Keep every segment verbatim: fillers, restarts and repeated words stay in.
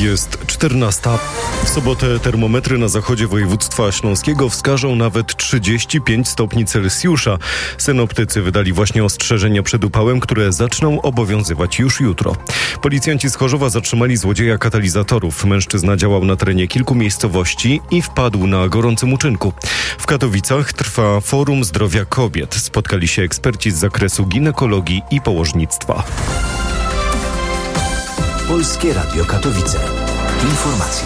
Jest czternasta. W sobotę termometry na zachodzie województwa śląskiego wskażą nawet trzydzieści pięć stopni Celsjusza. Synoptycy wydali właśnie ostrzeżenia przed upałem, które zaczną obowiązywać już jutro. Policjanci z Chorzowa zatrzymali złodzieja katalizatorów. Mężczyzna działał na terenie kilku miejscowości i wpadł na gorącym uczynku. W Katowicach trwa Forum Zdrowia Kobiet. Spotkali się eksperci z zakresu ginekologii i położnictwa. Polskie Radio Katowice. Informacje.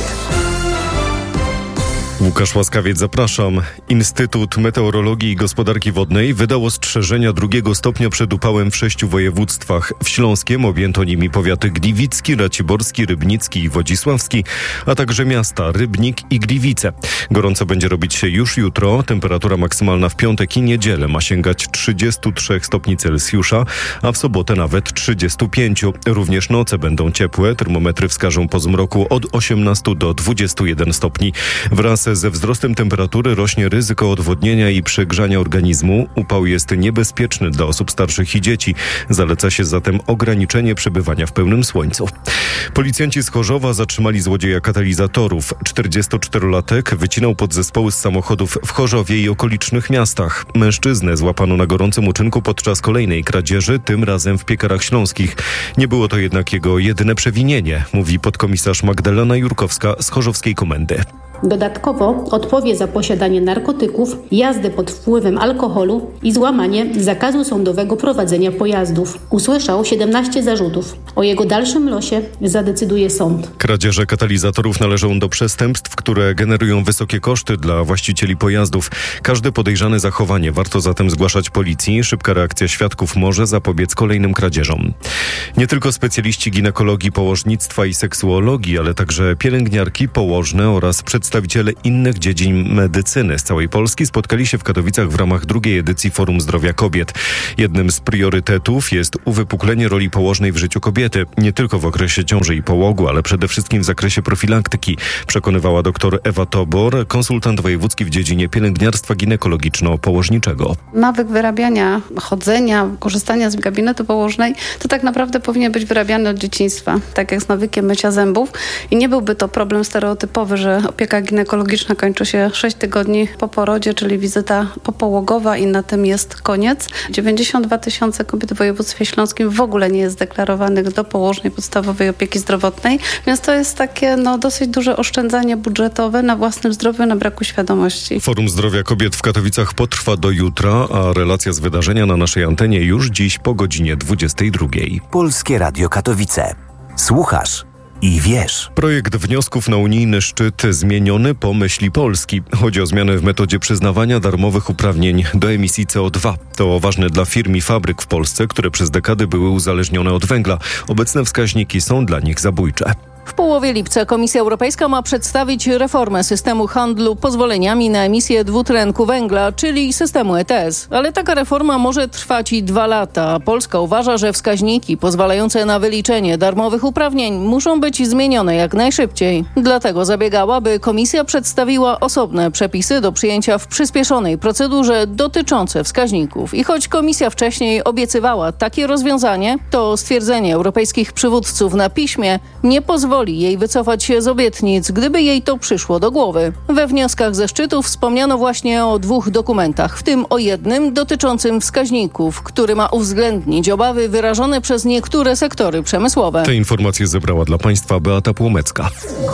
Łukasz Łaskawiec, zapraszam. Instytut Meteorologii i Gospodarki Wodnej wydał ostrzeżenia drugiego stopnia przed upałem w sześciu województwach. W Śląskiem objęto nimi powiaty gliwicki, raciborski, rybnicki i wodzisławski, a także miasta Rybnik i Gliwice. Gorąco będzie robić się już jutro. Temperatura maksymalna w piątek i niedzielę ma sięgać trzydzieści trzy stopni Celsjusza, a w sobotę nawet trzydzieści pięć. Również noce będą ciepłe. Termometry wskażą po zmroku od osiemnastu do dwudziestu jeden stopni. Wraz ze wzrostem temperatury rośnie ryzyko odwodnienia i przegrzania organizmu. Upał jest niebezpieczny dla osób starszych i dzieci. Zaleca się zatem ograniczenie przebywania w pełnym słońcu. Policjanci z Chorzowa zatrzymali złodzieja katalizatorów. czterdziestoczterolatek wycinał podzespoły z samochodów w Chorzowie i okolicznych miastach. Mężczyznę złapano na gorącym uczynku podczas kolejnej kradzieży, tym razem w Piekarach Śląskich. Nie było to jednak jego jedyne przewinienie, mówi podkomisarz Magdalena Jurkowska z chorzowskiej komendy. Dodatkowo odpowie za posiadanie narkotyków, jazdę pod wpływem alkoholu i złamanie zakazu sądowego prowadzenia pojazdów. Usłyszał siedemnaście zarzutów. O jego dalszym losie zadecyduje sąd. Kradzieże katalizatorów należą do przestępstw, które generują wysokie koszty dla właścicieli pojazdów. Każde podejrzane zachowanie warto zatem zgłaszać policji. Szybka reakcja świadków może zapobiec kolejnym kradzieżom. Nie tylko specjaliści ginekologii, położnictwa i seksuologii, ale także pielęgniarki, położne oraz przedstawiciele innych dziedzin medycyny z całej Polski spotkali się w Katowicach w ramach drugiej edycji Forum Zdrowia Kobiet. Jednym z priorytetów jest uwypuklenie roli położnej w życiu kobiety, nie tylko w okresie ciąży i połogu, ale przede wszystkim w zakresie profilaktyki, przekonywała dr Ewa Tobor, konsultant wojewódzki w dziedzinie pielęgniarstwa ginekologiczno-położniczego. Nawyk wyrabiania, chodzenia, korzystania z gabinetu położnej to tak naprawdę powinien być wyrabiany od dzieciństwa, tak jak z nawykiem mycia zębów i nie byłby to problem stereotypowy, że opieka ginekologiczna kończy się sześć tygodni po porodzie, czyli wizyta popołogowa i na tym jest koniec. dziewięćdziesiąt dwa tysiące kobiet w województwie śląskim w ogóle nie jest deklarowanych do położnej podstawowej opieki zdrowotnej, więc to jest takie no, dosyć duże oszczędzanie budżetowe na własnym zdrowiu, na braku świadomości. Forum Zdrowia Kobiet w Katowicach potrwa do jutra, a relacja z wydarzenia na naszej antenie już dziś po godzinie dwudziestej drugiej. Polskie Radio Katowice. Słuchasz i wiesz. Projekt wniosków na unijny szczyt zmieniony po myśli Polski. Chodzi o zmiany w metodzie przyznawania darmowych uprawnień do emisji C O dwa. To ważne dla firm i fabryk w Polsce, które przez dekady były uzależnione od węgla. Obecne wskaźniki są dla nich zabójcze. W połowie lipca Komisja Europejska ma przedstawić reformę systemu handlu pozwoleniami na emisję dwutlenku węgla, czyli systemu E T S. Ale taka reforma może trwać i dwa lata. Polska uważa, że wskaźniki pozwalające na wyliczenie darmowych uprawnień muszą być zmienione jak najszybciej. Dlatego zabiegała, by Komisja przedstawiła osobne przepisy do przyjęcia w przyspieszonej procedurze dotyczące wskaźników. I choć Komisja wcześniej obiecywała takie rozwiązanie, to stwierdzenie europejskich przywódców na piśmie nie pozwoli jej wycofać się z obietnic, gdyby jej to przyszło do głowy. We wnioskach ze szczytu wspomniano właśnie o dwóch dokumentach, w tym o jednym dotyczącym wskaźników, który ma uwzględnić obawy wyrażone przez niektóre sektory przemysłowe. Te informacje zebrała dla Państwa Beata Płomecka.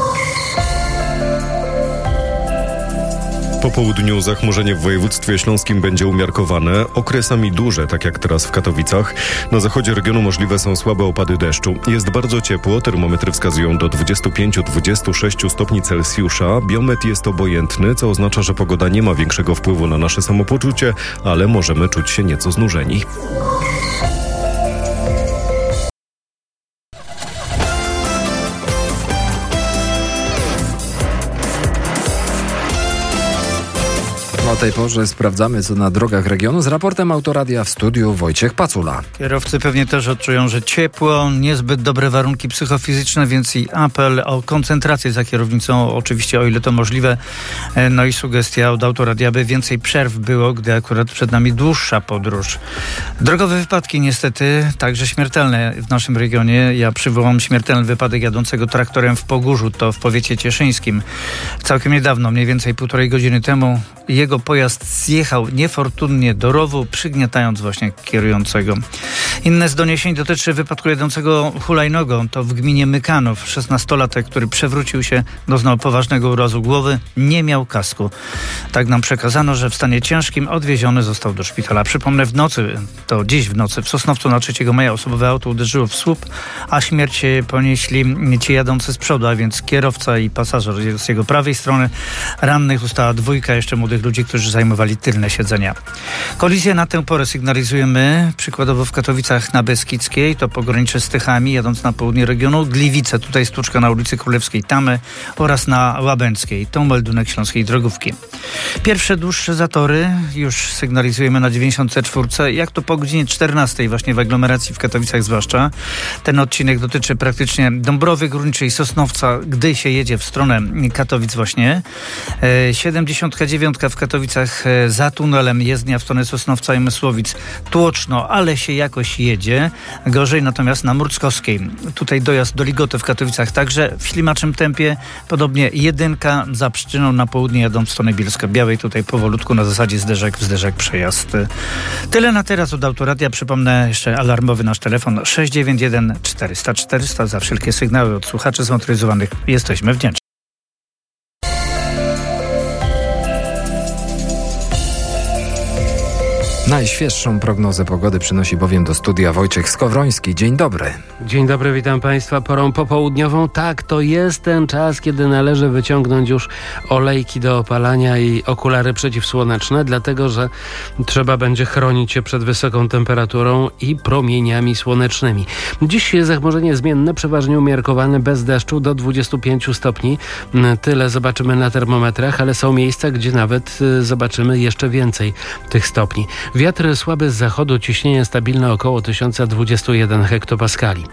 Po południu zachmurzenie w województwie śląskim będzie umiarkowane, okresami duże, tak jak teraz w Katowicach. Na zachodzie regionu możliwe są słabe opady deszczu. Jest bardzo ciepło, termometry wskazują do dwudziestu pięciu do dwudziestu sześciu stopni Celsjusza. Biometr jest obojętny, co oznacza, że pogoda nie ma większego wpływu na nasze samopoczucie, ale możemy czuć się nieco znużeni. tej porze sprawdzamy, co na drogach regionu. Z raportem Autoradia w studiu Wojciech Pacula. Kierowcy pewnie też odczują, że ciepło, niezbyt dobre warunki psychofizyczne, więc i apel o koncentrację za kierownicą, oczywiście o ile to możliwe. No i sugestia od Autoradia, by więcej przerw było, gdy akurat przed nami dłuższa podróż. Drogowe wypadki niestety także śmiertelne w naszym regionie. Ja przywołam śmiertelny wypadek jadącego traktorem w Pogórzu, to w powiecie cieszyńskim. Całkiem niedawno, mniej więcej półtorej godziny temu, jego pojazd zjechał niefortunnie do rowu, przygniatając właśnie kierującego. Inne z doniesień dotyczy wypadku jadącego hulajnogą. To w gminie Mykanów. szesnastolatek, który przewrócił się, doznał poważnego urazu głowy, nie miał kasku. Tak nam przekazano, że w stanie ciężkim odwieziony został do szpitala. Przypomnę, w nocy, to dziś w nocy, w Sosnowcu na trzeciego maja osobowe auto uderzyło w słup, a śmierć ponieśli ci jadący z przodu, a więc kierowca i pasażer z jego prawej strony. Rannych została dwójka jeszcze młodych ludzi, którzy zajmowali tylne siedzenia. Kolizję na tę porę sygnalizujemy przykładowo w Katowicach na Beskidzkiej, to pogranicze z Tychami, jadąc na południe regionu, Gliwice, tutaj stłuczka na ulicy Królewskiej Tamy oraz na Łabęckiej, to meldunek Śląskiej Drogówki. Pierwsze dłuższe zatory już sygnalizujemy na dziewięćdziesiąt cztery, jak to po godzinie czternastej właśnie w aglomeracji w Katowicach zwłaszcza. Ten odcinek dotyczy praktycznie Dąbrowy Górniczej, Sosnowca, gdy się jedzie w stronę Katowic właśnie. siedemdziesiąt dziewięć w Katowicach za tunelem, jezdnia w stronę Sosnowca i Mysłowic. Tłoczno, ale się jakoś jedzie. Gorzej natomiast na Murckowskiej. Tutaj dojazd do Ligoty w Katowicach także w ślimaczym tempie. Podobnie jedynka za Pszczyną na południe jadą w stronę Bielska-Białej. Tutaj powolutku na zasadzie zderzak w zderzak przejazd. Tyle na teraz od Autoradia. Przypomnę jeszcze alarmowy nasz telefon sześć dziewięć jeden czterysta czterysta. Za wszelkie sygnały od słuchaczy zmotoryzowanych jesteśmy wdzięczni. Najświeższą prognozę pogody przynosi bowiem do studia Wojciech Skowroński. Dzień dobry. Dzień dobry, witam Państwa porą popołudniową. Tak, to jest ten czas, kiedy należy wyciągnąć już olejki do opalania i okulary przeciwsłoneczne, dlatego że trzeba będzie chronić się przed wysoką temperaturą i promieniami słonecznymi. Dziś zachmurzenie zmienne, przeważnie umiarkowane, bez deszczu do dwudziestu pięciu stopni. Tyle zobaczymy na termometrach, ale są miejsca, gdzie nawet zobaczymy jeszcze więcej tych stopni. Wiatr słaby z zachodu, ciśnienie stabilne około tysiąc dwadzieścia jeden hektopaskali.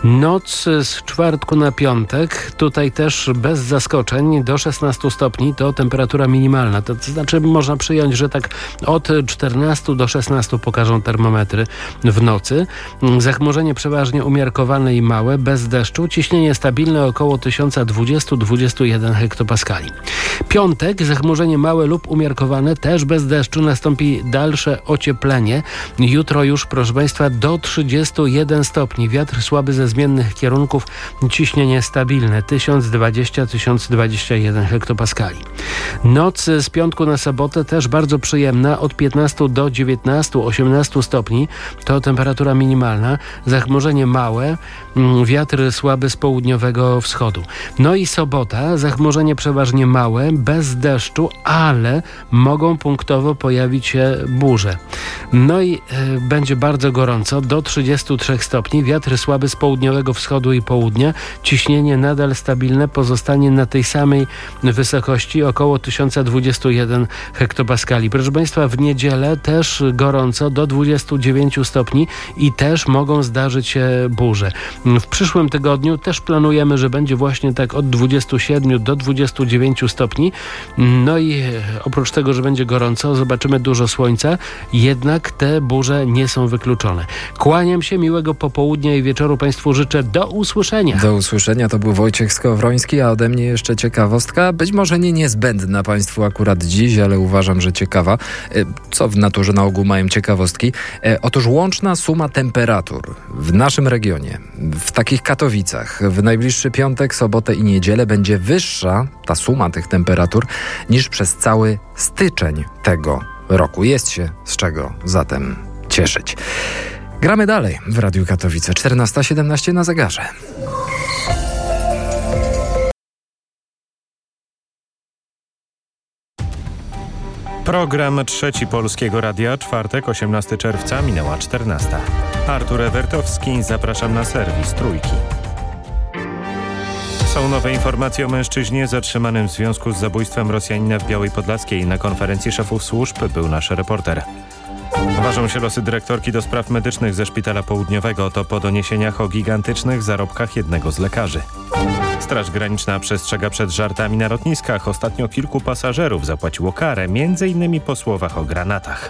Noc z czwartku na piątek, tutaj też bez zaskoczeń, do szesnastu stopni to temperatura minimalna. To znaczy można przyjąć, że tak od czternastu do szesnastu pokażą termometry w nocy. Zachmurzenie przeważnie umiarkowane i małe, bez deszczu, ciśnienie stabilne około tysiąc dwadzieścia do dwudziestu jeden hektopaskali. Piątek, zachmurzenie małe lub umiarkowane, też bez deszczu, nastąpi dalsze ocieplenie. Jutro już, proszę Państwa, do trzydziestu jeden stopni. Wiatr słaby ze zmiennych kierunków, ciśnienie stabilne tysiąc dwadzieścia do tysiąc dwudziestu jeden hektopaskali. Noc z piątku na sobotę też bardzo przyjemna, od piętnastu do dziewiętnastu, osiemnastu stopni. To temperatura minimalna, zachmurzenie małe, wiatr słaby z południowego wschodu. No i sobota, zachmurzenie przeważnie małe, bez deszczu, ale mogą punktowo pojawić się burze. No i e, będzie bardzo gorąco, do trzydziestu trzech stopni, wiatr słaby z południowego wschodu i południa, ciśnienie nadal stabilne, pozostanie na tej samej wysokości, około tysiąc dwadzieścia jeden hektopaskali. Proszę Państwa, w niedzielę też gorąco, do dwudziestu dziewięciu stopni i też mogą zdarzyć się burze. W przyszłym tygodniu też planujemy, że będzie właśnie tak od dwudziestu siedmiu do dwudziestu dziewięciu stopni. No i oprócz tego, że będzie gorąco, zobaczymy dużo słońca, jednak te burze nie są wykluczone. Kłaniam się, miłego popołudnia i wieczoru Państwu życzę. Do usłyszenia. Do usłyszenia, to był Wojciech Skowroński, a ode mnie jeszcze ciekawostka, być może nie niezbędna Państwu akurat dziś, ale uważam, że ciekawa. Co w naturze na ogół mają ciekawostki? Otóż łączna suma temperatur w naszym regionie, w takich Katowicach, w najbliższy piątek, sobotę i niedzielę będzie wyższa, ta suma tych temperatur, niż przez cały styczeń tego roku. Jest się z czego zatem cieszyć. Gramy dalej w Radiu Katowice. czternasta siedemnaście na zegarze. Program Trzeci Polskiego Radia, czwartek, osiemnastego czerwca, minęła czternasta. Artur Ewertowski, zapraszam na serwis Trójki. Są nowe informacje o mężczyźnie zatrzymanym w związku z zabójstwem Rosjanina w Białej Podlaskiej. Na konferencji szefów służb był nasz reporter. Ważą się losy dyrektorki do spraw medycznych ze Szpitala Południowego. To po doniesieniach o gigantycznych zarobkach jednego z lekarzy. Straż Graniczna przestrzega przed żartami na lotniskach. Ostatnio kilku pasażerów zapłaciło karę, między innymi po słowach o granatach.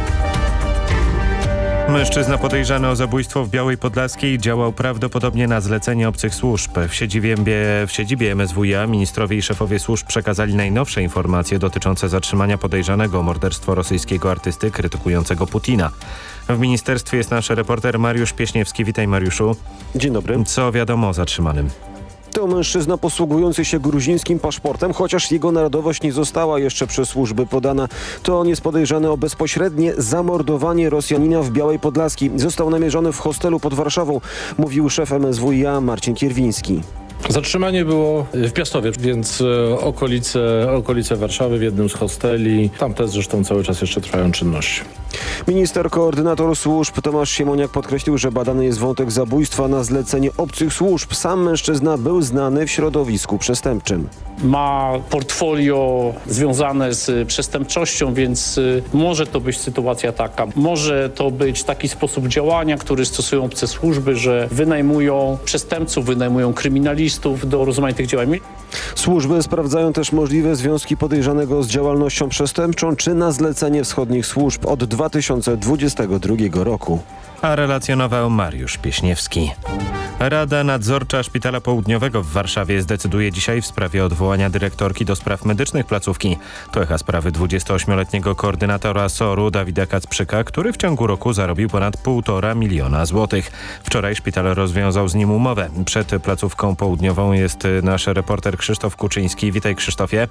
Mężczyzna podejrzany o zabójstwo w Białej Podlaskiej działał prawdopodobnie na zlecenie obcych służb. W siedzibie, w siedzibie M S W iA ministrowie i szefowie służb przekazali najnowsze informacje dotyczące zatrzymania podejrzanego o morderstwo rosyjskiego artysty krytykującego Putina. W ministerstwie jest nasz reporter Mariusz Pieśniewski. Witaj, Mariuszu. Dzień dobry. Co wiadomo o zatrzymanym? To mężczyzna posługujący się gruzińskim paszportem, chociaż jego narodowość nie została jeszcze przez służby podana. To on jest podejrzany o bezpośrednie zamordowanie Rosjanina w Białej Podlaskiej. Został namierzony w hostelu pod Warszawą, mówił szef M S W iA Marcin Kierwiński. Zatrzymanie było w Piastowie, więc okolice, okolice Warszawy, w jednym z hosteli. Tam też zresztą cały czas jeszcze trwają czynności. Minister koordynator służb Tomasz Siemoniak podkreślił, że badany jest wątek zabójstwa na zlecenie obcych służb. Sam mężczyzna był znany w środowisku przestępczym. Ma portfolio związane z przestępczością, więc może to być sytuacja taka. Może to być taki sposób działania, który stosują obce służby, że wynajmują przestępców, wynajmują kryminalistów do rozmaitych działań. Służby sprawdzają też możliwe związki podejrzanego z działalnością przestępczą czy na zlecenie wschodnich służb od dwa tysiące dwudziestego drugiego roku. A relacjonował Mariusz Pieśniewski. Rada Nadzorcza Szpitala Południowego w Warszawie zdecyduje dzisiaj w sprawie odwołania dyrektorki do spraw medycznych placówki. To echa sprawy dwudziestoośmioletniego koordynatora S O R-u Dawida Kacprzyka, który w ciągu roku zarobił ponad półtora miliona złotych. Wczoraj szpital rozwiązał z nim umowę. Przed placówką południową jest nasz reporter Krzysztof Kuczyński. Witaj, Krzysztofie.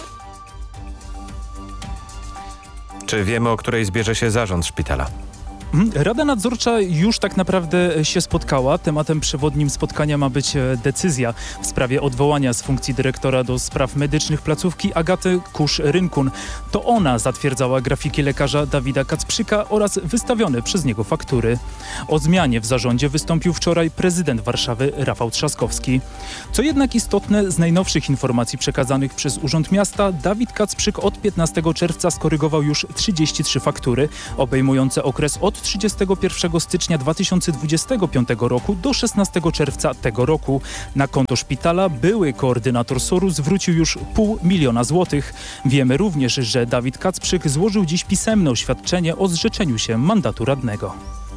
Czy wiemy, o której zbierze się zarząd szpitala? Rada Nadzorcza już tak naprawdę się spotkała. Tematem przewodnim spotkania ma być decyzja w sprawie odwołania z funkcji dyrektora do spraw medycznych placówki Agaty Kusz-Rynkun. To ona zatwierdzała grafiki lekarza Dawida Kacprzyka oraz wystawione przez niego faktury. O zmianie w zarządzie wystąpił wczoraj prezydent Warszawy Rafał Trzaskowski. Co jednak istotne, z najnowszych informacji przekazanych przez Urząd Miasta, Dawid Kacprzyk od piętnastego czerwca skorygował już trzydzieści trzy faktury, obejmujące okres od trzydziestego pierwszego stycznia dwa tysiące dwudziestego piątego roku do szesnastego czerwca tego roku. Na konto szpitala były koordynator S O R-u zwrócił już pół miliona złotych. Wiemy również, że Dawid Kacprzyk złożył dziś pisemne oświadczenie o zrzeczeniu się mandatu radnego.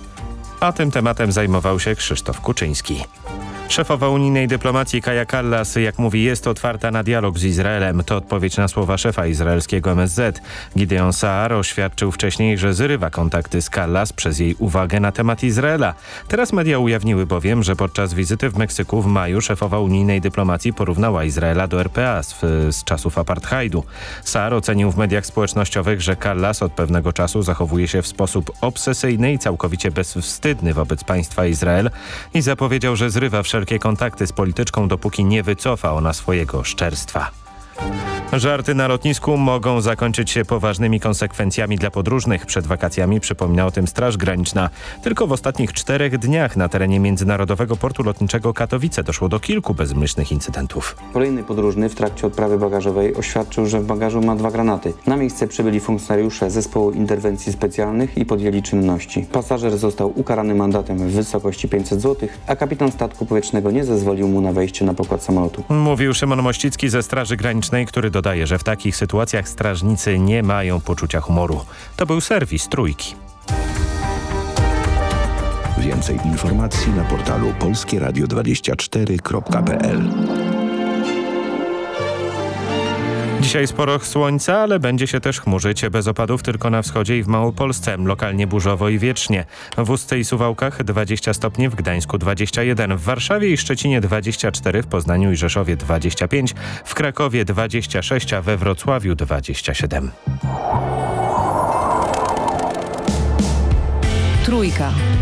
A tym tematem zajmował się Krzysztof Kuczyński. Szefowa unijnej dyplomacji Kaja Kallas, jak mówi, jest otwarta na dialog z Izraelem. To odpowiedź na słowa szefa izraelskiego M S Z. Gideon Saar oświadczył wcześniej, że zrywa kontakty z Kallas przez jej uwagę na temat Izraela. Teraz media ujawniły bowiem, że podczas wizyty w Meksyku w maju szefowa unijnej dyplomacji porównała Izraela do R P A z, z czasów apartheidu. Saar ocenił w mediach społecznościowych, że Kallas od pewnego czasu zachowuje się w sposób obsesyjny i całkowicie bezwstydny wobec państwa Izrael i zapowiedział, że zrywa wszelkie wszelkie kontakty z polityczką, dopóki nie wycofa ona swojego szczerstwa. Żarty na lotnisku mogą zakończyć się poważnymi konsekwencjami dla podróżnych. Przed wakacjami przypomina o tym Straż Graniczna. Tylko w ostatnich czterech dniach na terenie Międzynarodowego Portu Lotniczego Katowice doszło do kilku bezmyślnych incydentów. Kolejny podróżny w trakcie odprawy bagażowej oświadczył, że w bagażu ma dwa granaty. Na miejsce przybyli funkcjonariusze Zespołu Interwencji Specjalnych i podjęli czynności. Pasażer został ukarany mandatem w wysokości pięćset złotych, a kapitan statku powietrznego nie zezwolił mu na wejście na pokład samolotu. Mówił Szymon Mościcki ze Straży Granicznej, który dodaje, że w takich sytuacjach strażnicy nie mają poczucia humoru. To był serwis Trójki. Więcej informacji na portalu polskie radio dwadzieścia cztery kropka p l. Dzisiaj sporo słońca, ale będzie się też chmurzyć. Bez opadów tylko na wschodzie i w Małopolsce. Lokalnie burzowo i wiecznie. W Ustce i Suwałkach dwadzieścia stopni, w Gdańsku dwadzieścia jeden, w Warszawie i Szczecinie dwadzieścia cztery, w Poznaniu i Rzeszowie dwadzieścia pięć, w Krakowie dwadzieścia sześć, a we Wrocławiu dwadzieścia siedem. Trójka.